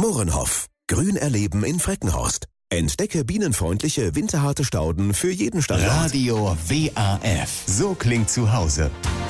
Mohrenhoff. Grün erleben in Freckenhorst. Entdecke bienenfreundliche, winterharte Stauden für jeden Standort. Radio WAF. So klingt zu Hause.